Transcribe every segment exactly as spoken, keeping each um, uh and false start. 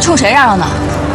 冲谁嚷嚷呢？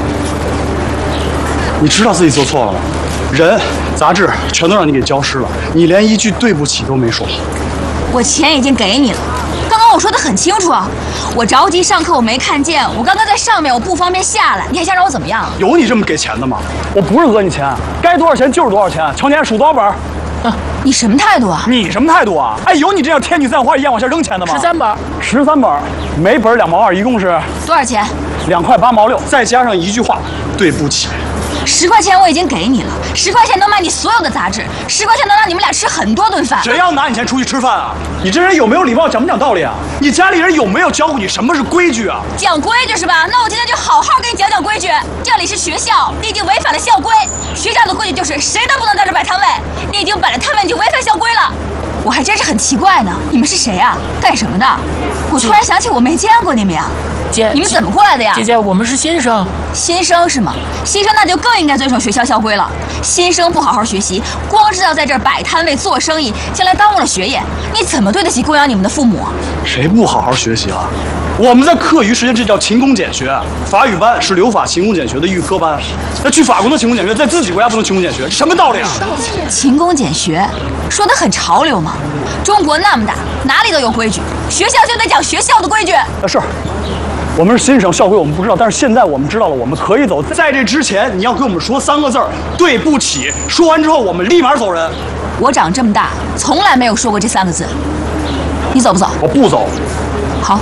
你知道自己做错了吗？人、杂志全都让你给浇湿了，你连一句对不起都没说。 我钱已经给你了，刚刚我说的很清楚啊。我着急上课，我没看见，我刚刚在上面，我不方便下来。你还想让我怎么样？ 有你这么给钱的吗？我不是讹你钱，该多少钱就是多少钱。瞧你还数多少本？ 啊，你什么态度啊？ 你什么态度啊？哎，有你这样天女散花一样往下扔钱的吗？ 十三本， 十三本，每本两毛二，一共是多少钱？ 两块八毛六，再加上一句话，对不起。 十块钱我已经给你了，十块钱能买你所有的杂志，十块钱能让你们俩吃很多顿饭。 谁要拿你钱出去吃饭啊？你这人有没有礼貌，讲不讲道理啊？你家里人有没有教过你什么是规矩啊？ 讲规矩是吧？那我今天就好好给你讲讲规矩。这里是学校，你已经违反了校规。学校的规矩就是谁都不能在这摆摊位，你已经摆了摊位，你就违反校规了。我还真是很奇怪呢，你们是谁啊？干什么的？我突然想起我没见过你们呀。 姐， 你们怎么过来的呀？ 姐姐，我们是新生。 新生是吗？新生那就更应该遵守学校校规了。新生不好好学习，光知道在这儿摆摊位做生意，将来耽误了学业，你怎么对得起供养你们的父母啊？ 谁不好好学习了？我们在课余时间这叫勤工俭学。法语班是留法勤工俭学的预科班，那去法国能勤工俭学，在自己国家不能勤工俭学，什么道理啊？ 勤工俭学，说的很潮流嘛。中国那么大，哪里都有规矩，学校就得讲学校的规矩。 啊是。我们是新生，校规我们不知道，但是现在我们知道了，我们可以走。在这之前，你要跟我们说三个字儿：对不起。说完之后，我们立马走人。 我长这么大，从来没有说过这三个字。你走不走？ 我不走。 好。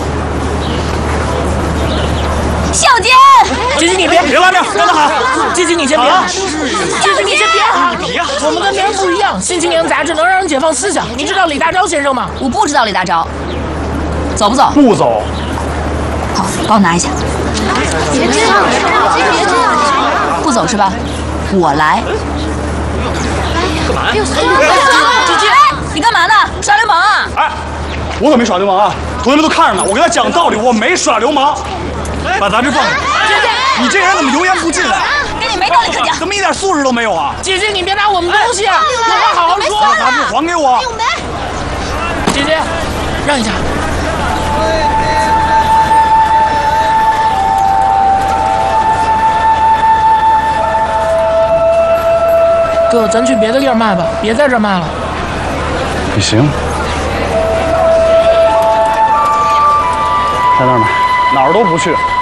小杰， 姐姐你别别拉面，干得好。 姐姐你先别，姐姐你先别啊！ 别， 我们跟别人不一样，《新青年》杂志能让人解放思想。你知道李大钊先生吗？ 我不知道李大钊。走不走？ 不走。 好，帮我拿一下。别这样，别这样。不走是吧？我来。 干嘛呀？ 姐姐，你干嘛呢？耍流氓啊！ 哎，我可没耍流氓啊！同学们都看着呢，我跟他讲道理，我没耍流氓。把杂志放下。 姐姐， 你这人怎么油盐不进啊？ 跟你没道理可讲。 怎么一点素质都没有啊？ 姐姐，你别拿我们东西，有话好好说。 把杂志还给我。 姐姐，让一下。哥，咱去别的地儿卖吧，别在这儿卖了。 也行，在那儿买，哪儿都不去。